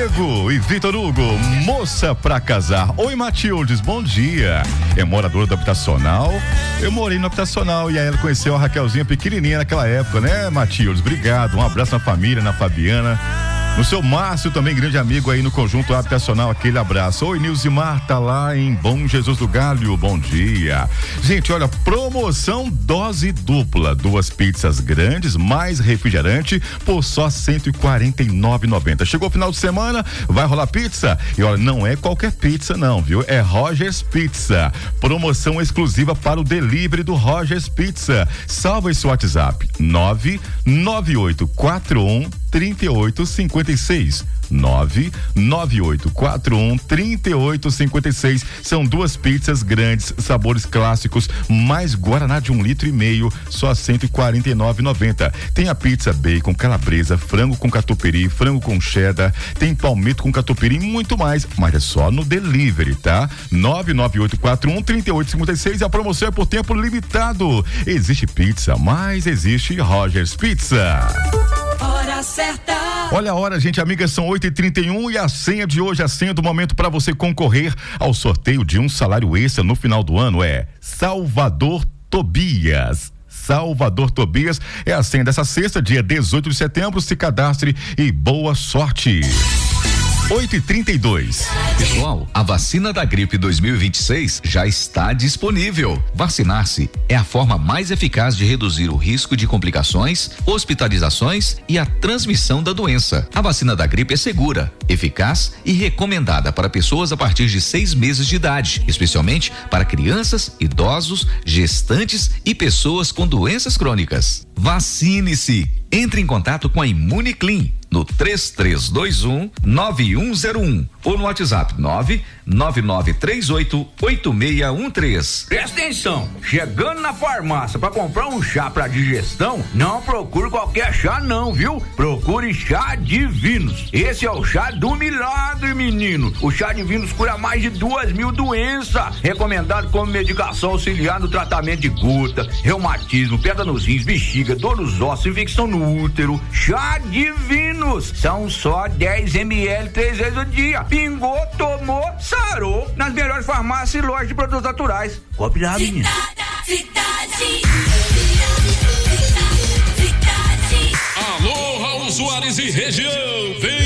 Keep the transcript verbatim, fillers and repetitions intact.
Diego e Vitor Hugo, moça pra casar. Oi, Matildes, bom dia. É moradora do habitacional. Eu morei no habitacional e aí ela conheceu a Raquelzinha pequenininha naquela época, né, Matildes? Obrigado, um abraço na família, na Fabiana. No seu Márcio, também grande amigo aí no Conjunto Habitacional, aquele abraço. Oi, Nilzimar, tá lá em Bom Jesus do Galho, bom dia. Gente, olha, promoção dose dupla, duas pizzas grandes, mais refrigerante, por só cento e quarenta e nove reais e noventa centavos. Chegou o final de semana, vai rolar pizza? E olha, não é qualquer pizza não, viu? É Rogers Pizza, promoção exclusiva para o delivery do Rogers Pizza. Salva esse WhatsApp, nove nove oito quatro um trinta e oito cinquenta e seis. nove nove oito quatro um trinta e oito cinquenta e seis. São duas pizzas grandes, sabores clássicos, mais guaraná de um litro e meio, só cento e quarenta e nove reais e noventa centavos. Tem a pizza bacon, calabresa, frango com catupiry, frango com cheddar, tem palmito com catupiry e muito mais, mas é só no delivery, tá? nove nove oito quatro um trinta e oito cinquenta e seis. E a promoção é por tempo limitado. Existe pizza, mas existe Rogers Pizza. Hora certa. Olha a hora, gente, amigas, são oito e trinta e um e a senha de hoje, a senha do momento para você concorrer ao sorteio de um salário extra no final do ano é Salvador Tobias. Salvador Tobias é a senha dessa sexta, dia dezoito de setembro. Se cadastre e boa sorte. oito e trinta e dois. Pessoal, a vacina da gripe dois mil e vinte e seis já está disponível. Vacinar-se é a forma mais eficaz de reduzir o risco de complicações, hospitalizações e a transmissão da doença. A vacina da gripe é segura, eficaz e recomendada para pessoas a partir de seis meses de idade, especialmente para crianças, idosos, gestantes e pessoas com doenças crônicas. Vacine-se. Entre em contato com a Imuniclin no três três dois um nove um zero um ou no WhatsApp nove nove nove três oito oito seis um três. Presta atenção, chegando na farmácia para comprar um chá para digestão, não procure qualquer chá não, viu? Procure Chá Divinos. Esse é o chá do milagre, menino. O Chá Divinos cura mais de duas mil doenças, recomendado como medicação auxiliar no tratamento de gota, reumatismo, pedra nos rins, bexiga, dor nos ossos, infecção no útero. Chá Divinos, são só dez mililitros três vezes ao dia. Pingou, tomou, sarou. Nas melhores farmácias e lojas de produtos naturais. Compre lá, menino. Cidade. Alô, Raul Soares e região, vem